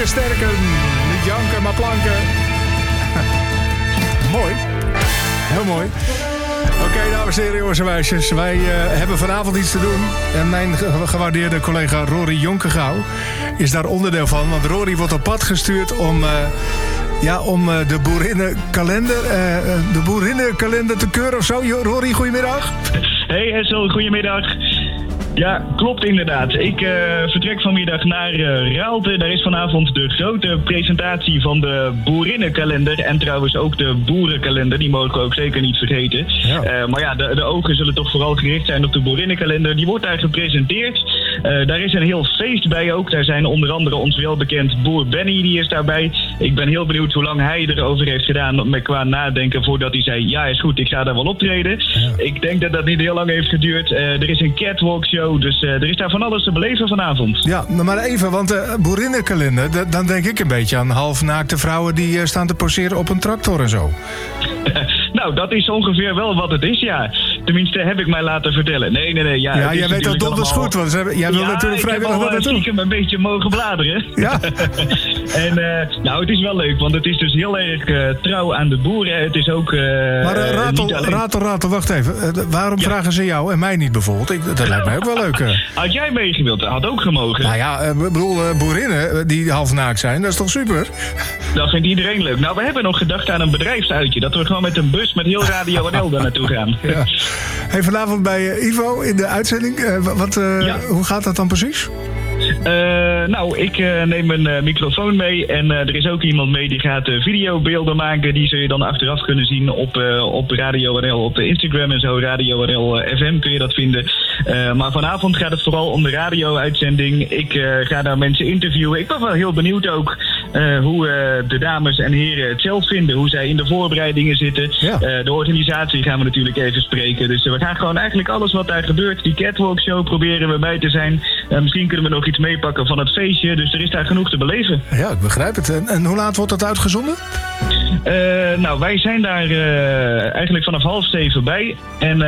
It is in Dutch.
sterken. Niet janken, maar planken. Mooi. Heel mooi. Oké, dames en heren, jongens en meisjes. Wij hebben vanavond iets te doen. En mijn gewaardeerde collega Rory Jonkegouw is daar onderdeel van. Want Rory wordt op pad gestuurd om de boerinnenkalender te keuren of zo. Rory, goedemiddag. Hey Essel, goedemiddag. Ja, klopt inderdaad. Ik vertrek vanmiddag naar Raalte. Daar is vanavond de grote presentatie van de boerinnenkalender. En trouwens ook de boerenkalender. Die mogen we ook zeker niet vergeten. Ja. Maar ja, de ogen zullen toch vooral gericht zijn op de boerinnenkalender. Die wordt daar gepresenteerd. Daar is een heel feest bij ook. Daar zijn onder andere ons welbekend boer Benny, die is daarbij. Ik ben heel benieuwd hoe lang hij erover heeft gedaan qua nadenken voordat hij zei, ja is goed, ik ga daar wel optreden. Ja. Ik denk dat dat niet heel lang heeft geduurd. Er is een catwalk show, dus er is daar van alles te beleven vanavond. Ja, maar even, want de boerinnenkalender, dan denk ik een beetje aan halfnaakte vrouwen die staan te poseren op een tractor en zo. Nou, dat is ongeveer wel wat het is, ja. Tenminste, heb ik mij laten vertellen. Nee. Ja, jij weet dat donders goed, want jij wil natuurlijk vrijwillig wat naartoe. Ik heb een beetje mogen bladeren. Ja. En het is wel leuk, want het is dus heel erg trouw aan de boeren. Het is ook... maar Ratel, wacht even. Waarom vragen ze jou en mij niet bijvoorbeeld? Dat lijkt mij ook wel leuk. Had jij meegewild? Dat had ook gemogen. Nou ja, ik bedoel, boerinnen die halfnaakt zijn, dat is toch super? Dat vindt iedereen leuk. Nou, we hebben nog gedacht aan een bedrijfsuitje. Dat we gewoon met een bus met heel Radio NL daar naartoe gaan. Ja. Hey, vanavond bij Ivo in de uitzending. Hoe gaat dat dan precies? Ik neem een microfoon mee en er is ook iemand mee die gaat videobeelden maken. Die zul je dan achteraf kunnen zien op Radio NL, op Instagram en zo. Radio NL FM kun je dat vinden. Maar vanavond gaat het vooral om de radio-uitzending. Ik ga daar mensen interviewen. Ik ben wel heel benieuwd ook hoe de dames en heren het zelf vinden. Hoe zij in de voorbereidingen zitten. Ja. De organisatie gaan we natuurlijk even spreken. Dus we gaan gewoon eigenlijk alles wat daar gebeurt. Die catwalk show proberen we bij te zijn. Misschien kunnen we nog iets meepakken van het feestje. Dus er is daar genoeg te beleven. Ja, ik begrijp het. En hoe laat wordt dat uitgezonden? Wij zijn daar eigenlijk vanaf 6:30 bij. En